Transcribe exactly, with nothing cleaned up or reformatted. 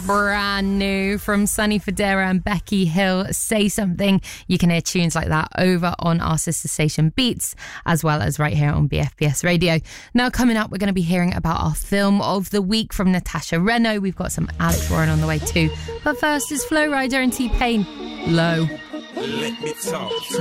brand new from Sonny Fodera and Becky Hill, Say Something. You can hear tunes like that over on our sister station Beats, as well as right here on B F B S Radio. Now coming up, we're going to be hearing about our film of the week from Natasha Reno. We've got some Alex Warren on the way too. But first is Flo Rida and T-Pain, Low. Let me talk.